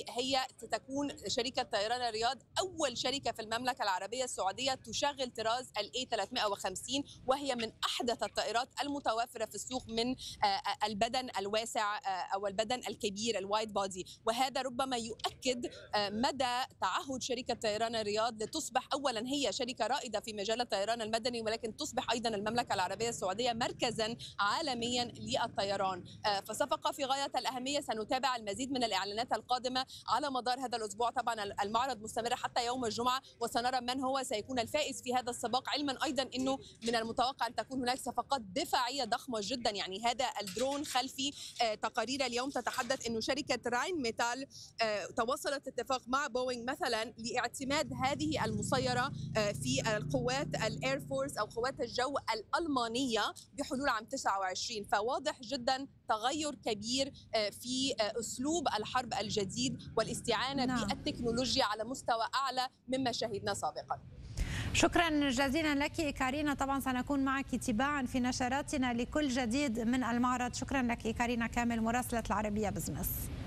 هي ستكون شركة طيران الرياض أول شركة في المملكة العربية السعودية تشغل طراز الA350، وهي من أحدث الطائرات المتوافرة في السوق من البدن الواسع أو البدن الكبير الوايد بودي. وهذا ربما يؤكد مدى تعهد شركة طيران الرياض لتصبح أولا هي شركة رائدة في مجال الطيران المدني، ولكن تصبح أيضا المملكة العربية السعودية مركزا عالميا للطيران. فصفقة في غاية الأهمية، سنتابع المزيد من الإعلانات القادمة على مدار هذا الأسبوع. طبعا المعرض مستمر حتى يوم الجمعة، وسنرى من هو سيكون الفائز في هذا السباق، علما أيضا أنه من المتوقع أن تكون هناك صفقات دفاعية ضخمة جدا. يعني هذا الدرون خلفي، تقارير اليوم تتحدث أنه شركة راين ميتال توصلت اتفاق مع بوينغ مثلا لاعتماد هذه المسيرة في القوات الاير فورس أو قوات الجو الألمانية بحلول عام 29. فواضح جدا تغير كبير في أسلوب الحرب الجديد والاستعانة بالتكنولوجيا على مستوى أعلى مما شهدنا سابقا. شكرا جزيلا لك كارينا، طبعا سنكون معك تباعا في نشراتنا لكل جديد من المعرض. شكرا لك كارينا كامل، مراسلة العربية بزنس.